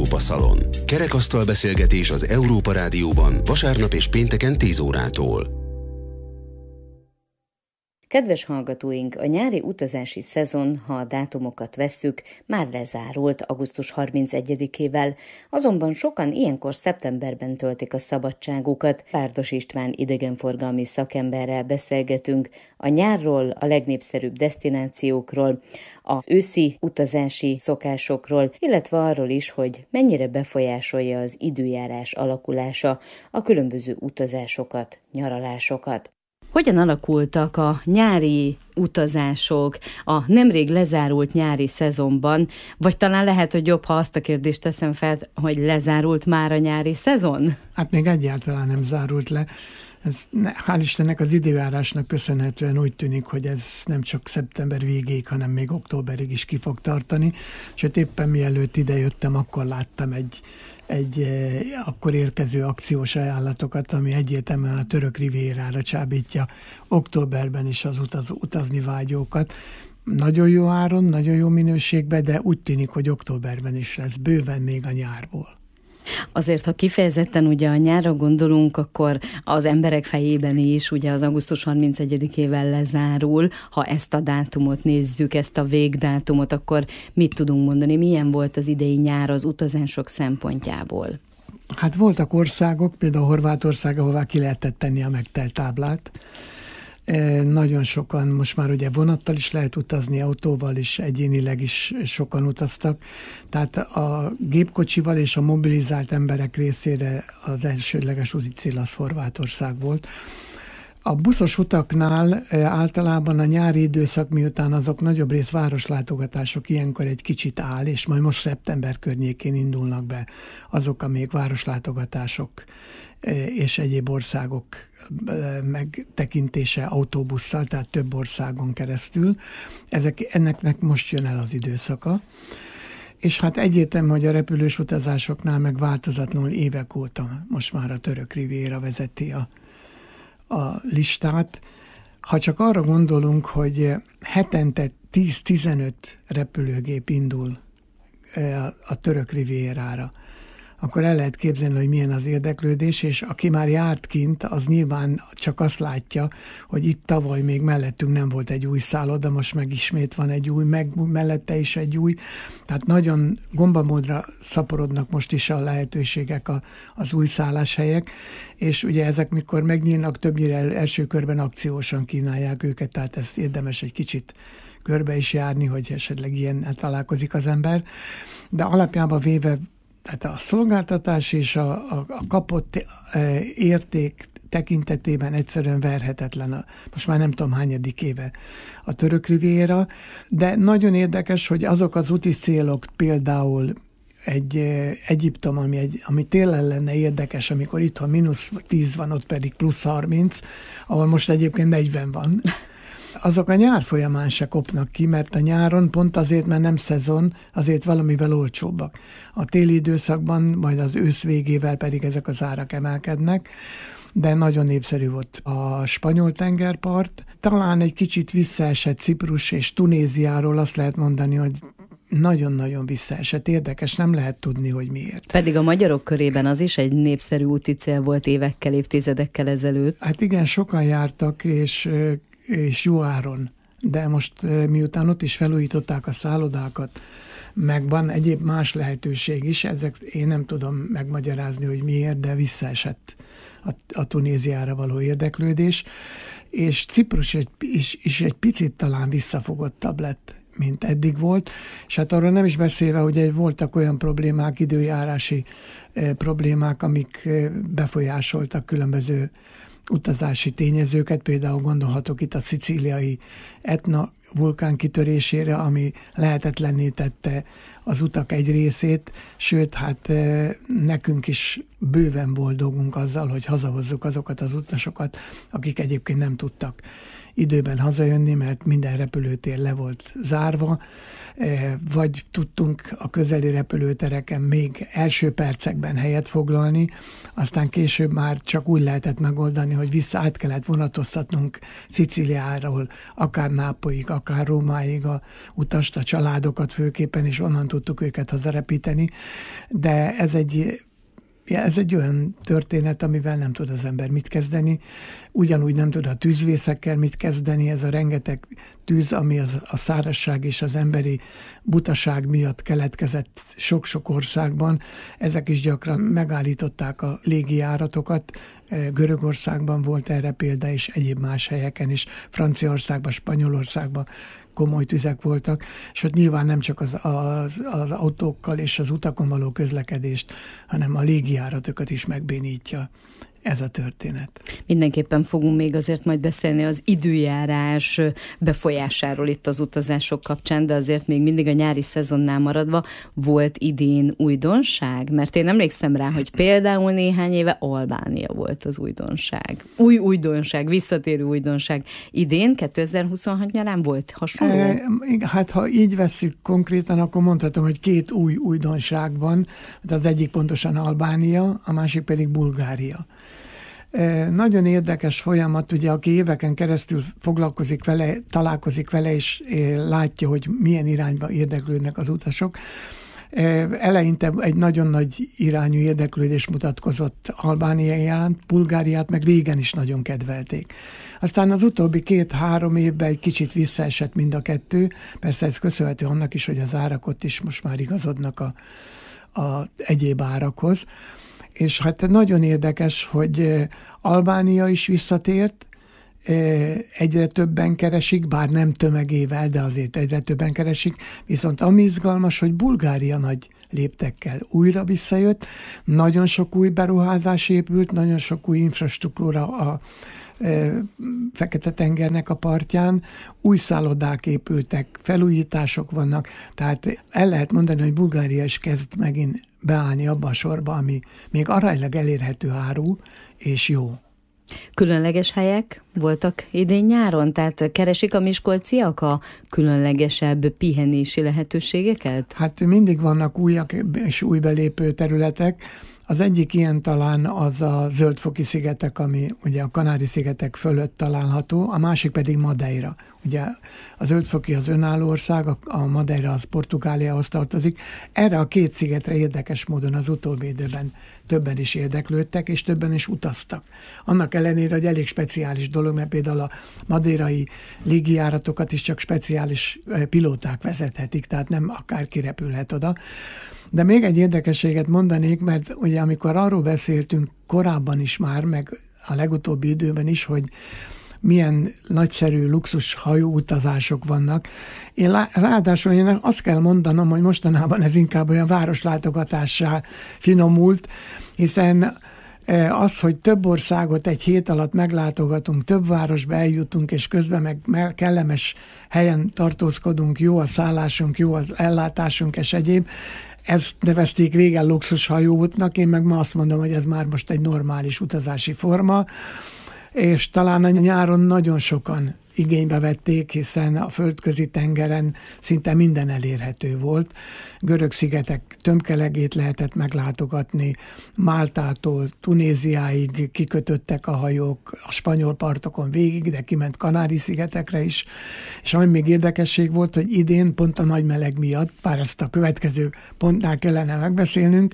Európa Szalon. Kerekasztal beszélgetés az Európa Rádióban vasárnap és pénteken 10 órától. Kedves hallgatóink, a nyári utazási szezon, ha a dátumokat vesszük, már lezárult augusztus 31-ével, azonban sokan ilyenkor szeptemberben töltik a szabadságukat. Párdos István idegenforgalmi szakemberrel beszélgetünk a nyárról, a legnépszerűbb desztinációkról, az őszi utazási szokásokról, illetve arról is, hogy mennyire befolyásolja az időjárás alakulása a különböző utazásokat, nyaralásokat. Hogyan alakultak a nyári utazások a nemrég lezárult nyári szezonban, vagy talán lehet, hogy jobb, ha azt a kérdést teszem fel, hogy lezárult már a nyári szezon? Hát még egyáltalán nem zárult le. Hál' Istennek az időjárásnak köszönhetően úgy tűnik, hogy ez nem csak szeptember végéig, hanem még októberig is ki fog tartani. Sőt, éppen mielőtt idejöttem, akkor láttam egy akkor érkező akciós ajánlatokat, ami egyértelműen a török rivérára csábítja októberben is az utazni vágyókat. Nagyon jó áron, nagyon jó minőségben, de úgy tűnik, hogy októberben is lesz, bőven még a nyárból. Azért, ha kifejezetten ugye a nyárra gondolunk, akkor az emberek fejében is ugye az augusztus 31-ével lezárul. Ha ezt a dátumot nézzük, ezt a végdátumot, akkor mit tudunk mondani? Milyen volt az idei nyár az utazások szempontjából? Hát voltak országok, például Horvátország, ahová ki lehetett tenni a megtelt táblát. Nagyon sokan, most már ugye vonattal is lehet utazni, autóval is, egyénileg is sokan utaztak. Tehát a gépkocsival és a mobilizált emberek részére az elsődleges úti cél az Horvátország volt. A buszos utaknál általában a nyári időszak, miután azok nagyobb rész városlátogatások, ilyenkor egy kicsit áll, és majd most szeptember környékén indulnak be azok a még városlátogatások és egyéb országok megtekintése autóbusszal, tehát több országon keresztül. Ennek most jön el az időszaka. És hát egyértelmű, hogy a repülős utazásoknál meg változatlanul évek óta most már a török riviera vezeti a listát. Ha csak arra gondolunk, hogy hetente 10-15 repülőgép indul a török rivierára, akkor el lehet képzelni, hogy milyen az érdeklődés, és aki már járt kint, az nyilván csak azt látja, hogy itt tavaly még mellettünk nem volt egy új szálloda, most meg ismét van egy új, meg mellette is egy új. Tehát nagyon gombamódra szaporodnak most is a lehetőségek, az új szálláshelyek, és ugye ezek mikor megnyílnak, többnyire első körben akciósan kínálják őket, tehát ez érdemes egy kicsit körbe is járni, hogy esetleg ilyen találkozik az ember. De alapjában véve tehát a szolgáltatás és a kapott érték tekintetében egyszerűen verhetetlen. Most már nem tudom hányadik éve a török riviera, de nagyon érdekes, hogy azok az úti célok, például egy Egyiptom, ami télen lenne érdekes, amikor itthon -10 van, ott pedig +30, ahol most egyébként 40 van. Azok a nyár folyamán se kopnak ki, mert a nyáron pont azért, mert nem szezon, azért valamivel olcsóbbak. A téli időszakban, majd az ősz végével pedig ezek az árak emelkednek, de nagyon népszerű volt a spanyol tengerpart. Talán egy kicsit visszaesett Ciprus és Tunéziáról azt lehet mondani, hogy nagyon-nagyon visszaesett. Érdekes, nem lehet tudni, hogy miért. Pedig a magyarok körében az is egy népszerű úti cél volt évekkel, évtizedekkel ezelőtt. Hát igen, sokan jártak, és jó áron. De most miután ott is felújították a szállodákat, meg van egyéb más lehetőség is, ezek én nem tudom megmagyarázni, hogy miért, de visszaesett a Tunéziára való érdeklődés, és Ciprus is egy picit talán visszafogottabb lett, mint eddig volt, és hát arról nem is beszélve, hogy voltak olyan problémák, időjárási problémák, amik befolyásoltak különböző utazási tényezőket, például gondolhatok itt a szicíliai Etna vulkán kitörésére, ami lehetetlenné tette az utak egy részét, sőt, hát nekünk is bőven volt dolgunk azzal, hogy hazahozzuk azokat az utasokat, akik egyébként nem tudtak időben hazajönni, mert minden repülőtér le volt zárva, vagy tudtunk a közeli repülőtereken még első percekben helyet foglalni, aztán később már csak úgy lehetett megoldani, hogy át kellett vonatoztatnunk Szicíliáról, akár Nápolyig, akár Rómáig a utast, a családokat főképpen, és onnan tudtuk őket hazarepíteni, de ez egy olyan történet, amivel nem tud az ember mit kezdeni. Ugyanúgy nem tud a tűzvészekkel mit kezdeni, ez a rengeteg tűz, ami a szárazság és az emberi butaság miatt keletkezett sok-sok országban. Ezek is gyakran megállították a légijáratokat. Görögországban volt erre példa, és egyéb más helyeken is. Franciaországban, Spanyolországban komoly tüzek voltak, és ott nyilván nem csak az autókkal és az utakon való közlekedést, hanem a légijáratokat is megbénítja ez a történet. Mindenképpen fogunk még azért majd beszélni az időjárás befolyásáról itt az utazások kapcsán, de azért még mindig a nyári szezonnál maradva volt idén újdonság? Mert én emlékszem rá, hogy például néhány éve Albánia volt az újdonság. Új újdonság, visszatérő újdonság. Idén, 2026 nyarán volt hasonló? Hát ha így vesszük konkrétan, akkor mondhatom, hogy 2 új újdonság van. Az egyik pontosan Albánia, a másik pedig Bulgária. Nagyon érdekes folyamat, ugye, aki éveken keresztül foglalkozik vele, találkozik vele, és látja, hogy milyen irányba érdeklődnek az utasok. Eleinte egy nagyon nagy irányú érdeklődés mutatkozott Albánia iránt, Bulgáriát meg régen is nagyon kedvelték. Aztán az utóbbi 2-3 évben egy kicsit visszaesett mind a kettő, persze ez köszönhető annak is, hogy az árak ott is most már igazodnak a egyéb árakhoz. És hát nagyon érdekes, hogy Albánia is visszatért, egyre többen keresik, bár nem tömegével, de azért egyre többen keresik, viszont ami izgalmas, hogy Bulgária nagy léptekkel újra visszajött, nagyon sok új beruházás épült, nagyon sok új infrastruktúra a Fekete-tengernek a partján, új szállodák épültek, felújítások vannak, tehát el lehet mondani, hogy Bulgária is kezd megint beállni abba a sorba, ami még aránylag elérhető áru, és jó. Különleges helyek voltak idén nyáron? Tehát keresik a miskolciak a különlegesebb pihenési lehetőségeket? Hát mindig vannak újak és új belépő területek. Az egyik ilyen talán az a Zöld-foki-szigetek, ami ugye a Kanári-szigetek fölött található, a másik pedig Madeira. Ugye a Zöld-foki az önálló ország, a Madeira az Portugáliához tartozik. Erre a 2 szigetre érdekes módon az utóbbi időben többen is érdeklődtek, és többen is utaztak. Annak ellenére, hogy elég speciális dolog, mert például a madeirai légijáratokat is csak speciális pilóták vezethetik, tehát nem akárki repülhet oda. De még egy érdekességet mondanék, mert ugye amikor arról beszéltünk korábban is már, meg a legutóbbi időben is, hogy milyen nagyszerű luxus hajóutazások vannak. Ráadásul én azt kell mondanom, hogy mostanában ez inkább olyan városlátogatássá finomult, hiszen az, hogy több országot egy hét alatt meglátogatunk, több városba eljutunk, és közben meg kellemes helyen tartózkodunk, jó a szállásunk, jó az ellátásunk és egyéb, ezt nevezték régen luxushajóútnak, én meg ma azt mondom, hogy ez már most egy normális utazási forma, és talán a nyáron nagyon sokan igénybe vették, hiszen a földközi tengeren szinte minden elérhető volt. Görög-szigetek tömkelegét lehetett meglátogatni, Máltától Tunéziáig kikötöttek a hajók, a spanyol partokon végig, de kiment Kanári-szigetekre is. És ami még érdekesség volt, hogy idén pont a nagy meleg miatt, bár ezt a következő pontnál kellene megbeszélnünk,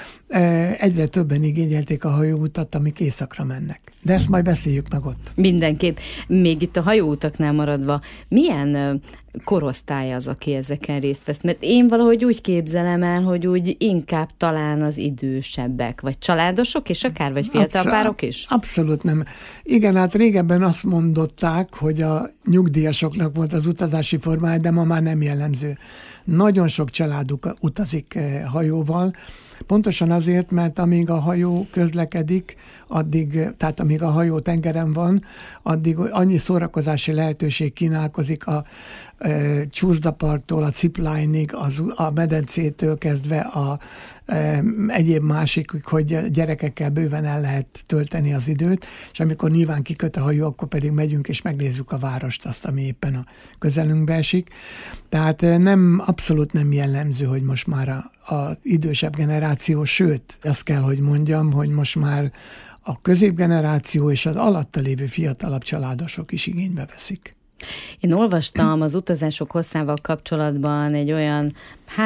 egyre többen igényelték a hajóutat, amik északra mennek. De ezt majd beszéljük meg ott. Mindenképp. Még itt a hajóutaknál maradva, milyen korosztály az, aki ezeken részt vesz? Mert én valahogy úgy képzelem el, hogy úgy inkább talán az idősebbek, vagy családosok is akár, vagy fiatal párok is? Abszolút nem. Igen, hát régebben azt mondották, hogy a nyugdíjasoknak volt az utazási formája, de ma már nem jellemző. Nagyon sok családuk utazik hajóval, pontosan azért, mert amíg a hajó közlekedik, tehát amíg a hajó tengeren van, addig annyi szórakozási lehetőség kínálkozik csúszdaparttól a ziplining, a medencétől kezdve a egyéb másikig, hogy gyerekekkel bőven el lehet tölteni az időt, és amikor nyilván kiköt a hajó, akkor pedig megyünk és megnézzük a várost, azt, ami éppen a közelünkbe esik. Tehát abszolút nem jellemző, hogy most már az idősebb generáció, sőt, azt kell, hogy mondjam, hogy most már a középgeneráció és az alatta lévő fiatalabb családosok is igénybe veszik. Én olvastam az utazások hosszával kapcsolatban egy olyan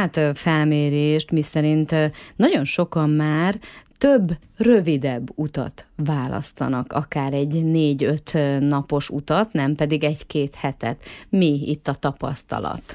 felmérést, miszerint nagyon sokan már több rövidebb utat választanak, akár egy 4-5 napos utat, nem pedig 1-2 hetet. Mi itt a tapasztalat?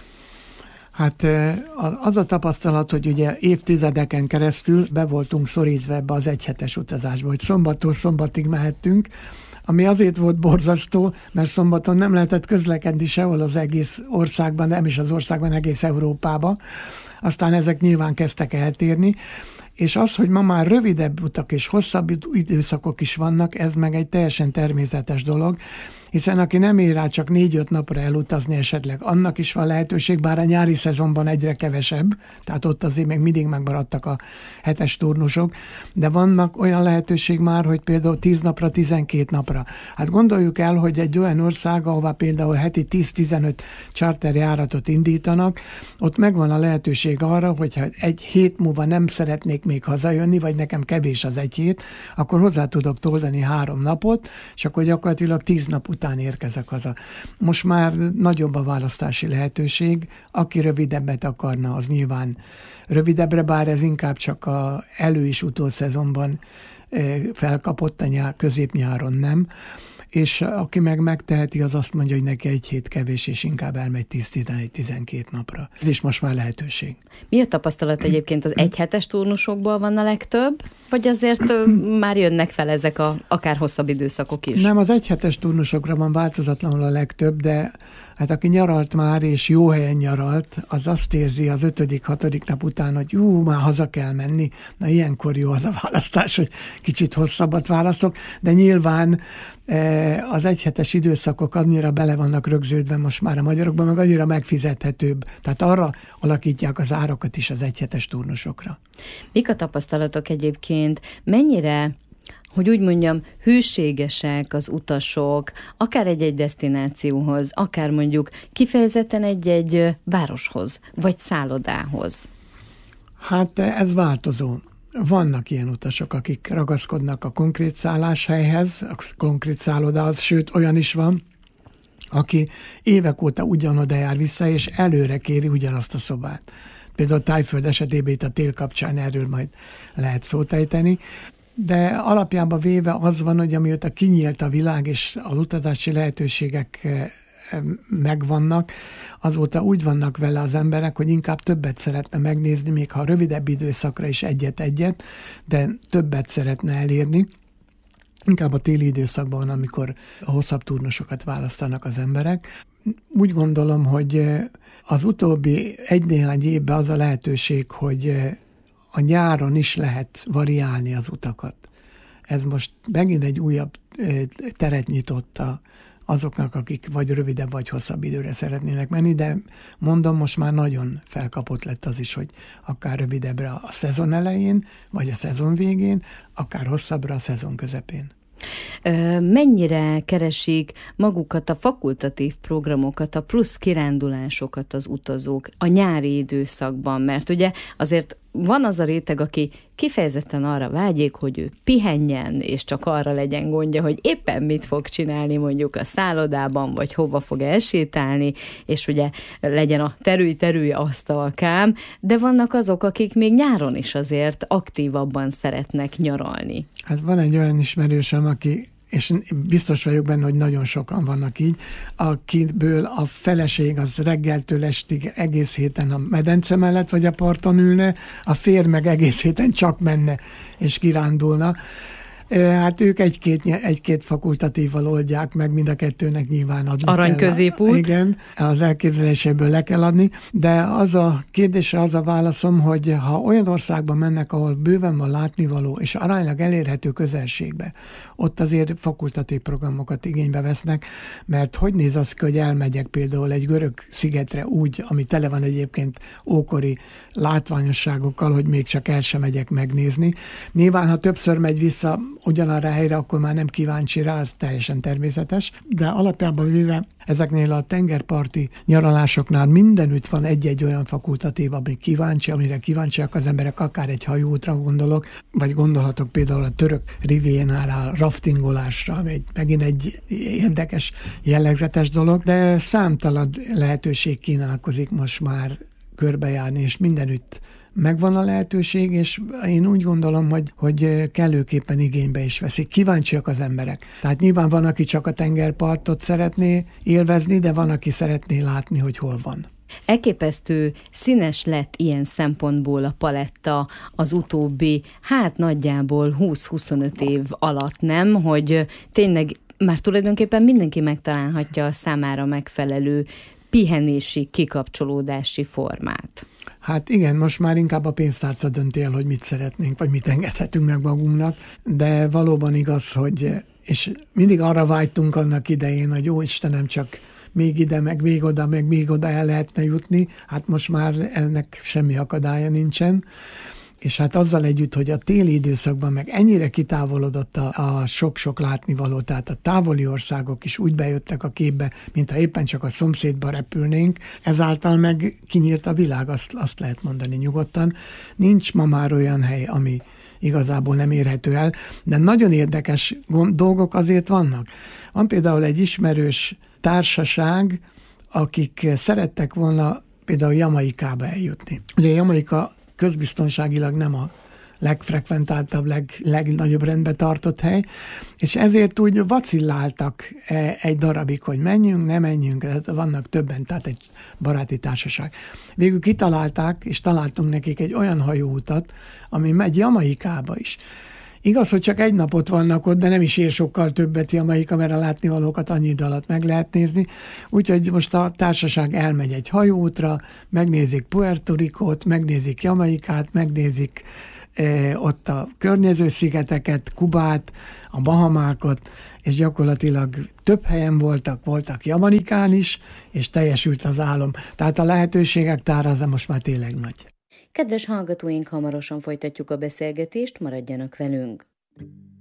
Hát az a tapasztalat, hogy ugye évtizedeken keresztül be voltunk szorítva ebbe az 1 hetes utazásba, hogy szombattól szombatig mehettünk, ami azért volt borzasztó, mert szombaton nem lehetett közlekedni sehol az egész országban, nem is az országban, egész Európában. Aztán ezek nyilván kezdtek eltérni, és az, hogy ma már rövidebb utak és hosszabb időszakok is vannak, ez meg egy teljesen természetes dolog, hiszen aki nem ér rá csak 4-5 napra elutazni esetleg, annak is van lehetőség, bár a nyári szezonban egyre kevesebb, tehát ott azért még mindig megmaradtak a 7-es turnusok, de vannak olyan lehetőség már, hogy például 10 napra, 12 napra. Hát gondoljuk el, hogy egy olyan ország, ahová például heti 10-15 charterjáratot indítanak, ott megvan a lehetőség arra, hogyha 1 hét múlva nem szeretnék még hazajönni, vagy nekem kevés az 1 hét, akkor hozzá tudok toldani 3 napot, és akkor gyakorlatilag 10 nap után érkezek haza. Most már nagyobb a választási lehetőség, aki rövidebbet akarna, az nyilván rövidebbre, bár ez inkább csak a elő- és utószezonban felkapott, a középnyáron nem, és aki meg megteheti, az azt mondja, hogy neki 1 hét kevés, és inkább elmegy 10-11-12 napra. Ez is most már lehetőség. Mi a tapasztalat egyébként, az 1 hetes turnusokból van a legtöbb, vagy azért már jönnek fel ezek akár hosszabb időszakok is? Nem, az 1 hetes turnusokra van változatlanul a legtöbb, de hát aki nyaralt már, és jó helyen nyaralt, az azt érzi az 5.-6. nap után, hogy már haza kell menni. Na ilyenkor jó az a választás, hogy kicsit hosszabbat választok, de nyilván az 1 hetes időszakok annyira bele vannak rögződve most már a magyarokban, meg annyira megfizethetőbb. Tehát arra alakítják az árakat is az 1 hetes turnusokra. Mik a tapasztalatok egyébként? Mennyire, hogy úgy mondjam, hűségesek az utasok, akár egy-egy desztinációhoz, akár mondjuk kifejezetten egy-egy városhoz, vagy szállodához? Hát ez változó. Vannak ilyen utasok, akik ragaszkodnak a konkrét szálláshelyhez, a konkrét szállodához, sőt olyan is van, aki évek óta ugyanoda jár vissza, és előre kéri ugyanazt a szobát. Például Tájföld esetében itt a tél kapcsán erről majd lehet szót ejteni, de alapjában véve az van, hogy amióta kinyílt a világ, és az utazási lehetőségek megvannak, azóta úgy vannak vele az emberek, hogy inkább többet szeretne megnézni, még ha rövidebb időszakra is egyet-egyet, de többet szeretne elérni. Inkább a téli időszakban van, amikor a hosszabb turnusokat választanak az emberek. Úgy gondolom, hogy az utóbbi 1-néhány évben az a lehetőség, hogy a nyáron is lehet variálni az utakat. Ez most megint egy újabb teret nyitott azoknak, akik vagy rövidebb, vagy hosszabb időre szeretnének menni, de mondom, most már nagyon felkapott lett az is, hogy akár rövidebbre a szezon elején, vagy a szezon végén, akár hosszabbra a szezon közepén. Mennyire keresik magukat a fakultatív programokat, a plusz kirándulásokat az utazók a nyári időszakban? Mert ugye azért van az a réteg, aki kifejezetten arra vágyik, hogy ő pihenjen, és csak arra legyen gondja, hogy éppen mit fog csinálni mondjuk a szállodában, vagy hova fog elsétálni, és ugye legyen a terülj asztalkám, de vannak azok, akik még nyáron is azért aktívabban szeretnek nyaralni. Hát van egy olyan ismerősöm, aki, és biztos vagyok benne, hogy nagyon sokan vannak így, akiből a feleség az reggeltől estig egész héten a medence mellett vagy a parton ülne, a férj meg egész héten csak menne és kirándulna. Hát ők egy-két fakultatívval oldják meg, mind a kettőnek nyilván adni Arany kell. középút. Igen, az elképzeléséből le kell adni, de az a kérdésre az a válaszom, hogy ha olyan országban mennek, ahol bőven van látnivaló, és aránylag elérhető közelségbe, ott azért fakultatív programokat igénybe vesznek, mert hogy néz az ki, hogy elmegyek például egy görög szigetre úgy, ami tele van egyébként ókori látványosságokkal, hogy még csak el sem megyek megnézni. Nyilván, ha többször megy vissza ugyanarra a helyre, akkor már nem kíváncsi rá, az teljesen természetes, de alapjában véve ezeknél a tengerparti nyaralásoknál mindenütt van egy-egy olyan fakultatív, amire kíváncsiak az emberek, akár egy hajóútra gondolok, vagy gondolhatok például a török riviérára, raftingolásra, ami megint egy érdekes, jellegzetes dolog, de számtalan lehetőség kínálkozik most már körbejárni, és mindenütt megvan a lehetőség, és én úgy gondolom, hogy kellőképpen igénybe is veszik. Kíváncsiak az emberek. Tehát nyilván van, aki csak a tengerpartot szeretné élvezni, de van, aki szeretné látni, hogy hol van. Elképesztő színes lett ilyen szempontból a paletta az utóbbi, nagyjából 20-25 év alatt, nem? Hogy tényleg már tulajdonképpen mindenki megtalálhatja a számára megfelelő pihenési, kikapcsolódási formát. Hát igen, most már inkább a pénztárca dönti el, hogy mit szeretnénk, vagy mit engedhetünk meg magunknak, de valóban igaz, hogy, és mindig arra vágytunk annak idején, hogy jó Istenem, csak még ide, meg még oda el lehetne jutni, hát most már ennek semmi akadálya nincsen. És hát azzal együtt, hogy a téli időszakban meg ennyire kitávolodott a sok-sok látnivaló, tehát a távoli országok is úgy bejöttek a képbe, mintha éppen csak a szomszédba repülnénk, ezáltal meg kinyílt a világ, azt lehet mondani nyugodtan. Nincs ma már olyan hely, ami igazából nem érhető el, de nagyon érdekes dolgok azért vannak. Van például egy ismerős társaság, akik szerettek volna például Jamaikába eljutni. Ugye Jamaika közbiztonságilag nem a legfrekventáltabb, legnagyobb rendbe tartott hely, és ezért úgy vacilláltak egy darabig, hogy menjünk, nem menjünk, vannak többen, tehát egy baráti társaság. Végül kitalálták, és találtunk nekik egy olyan hajóutat, ami megy Jamaikába is. Igaz, hogy csak egy napot vannak ott, de nem is ér sokkal többet Jamaika, mert a látnivalókat annyi idő alatt meg lehet nézni. Úgyhogy most a társaság elmegy egy hajóútra, megnézik Puerto Ricót, megnézik Jamaikát, megnézik ott a környező szigeteket, Kubát, a Bahamákat, és gyakorlatilag több helyen voltak Jamaikán is, és teljesült az álom. Tehát a lehetőségek tára az most már tényleg nagy. Kedves hallgatóink, hamarosan folytatjuk a beszélgetést, maradjanak velünk!